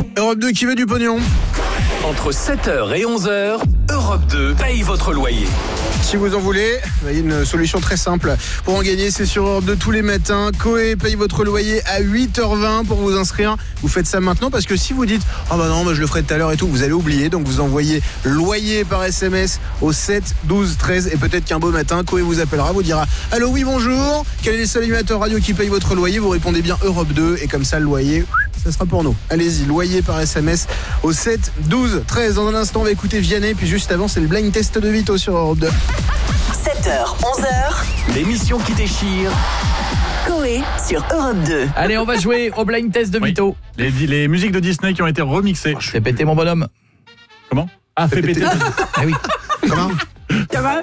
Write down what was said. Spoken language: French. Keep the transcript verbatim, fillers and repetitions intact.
Europe deux qui veut du pognon. Entre sept heures et onze heures, Europe deux paye votre loyer. Si vous en voulez, il y a une solution très simple pour en gagner, c'est sur Europe deux tous les matins. Coé paye votre loyer à huit heures vingt pour vous inscrire. Vous faites ça maintenant parce que si vous dites « Ah bah non, bah je le ferai tout à l'heure et tout », vous allez oublier. Donc vous envoyez loyer par S M S au sept douze treize et peut-être qu'un beau matin, Coé vous appellera, vous dira « Allô, oui, bonjour, quel est le seul animateur radio qui paye votre loyer ?» Vous répondez bien Europe deux et comme ça le loyer, ça sera pour nous. Allez-y, loyer par S M S au sept douze treize. Dans un instant, on va écouter Vianney, puis juste avant, c'est le blind test de Vito sur Europe deux. sept heures, onze heures. L'émission qui déchire. Coé sur Europe deux. Allez, on va jouer au blind test de Vito. Oui. Les, les musiques de Disney qui ont été remixées. Je fais péter mon bonhomme. Comment ? Ah, fais péter. Ah oui. Comment ? Ça va ?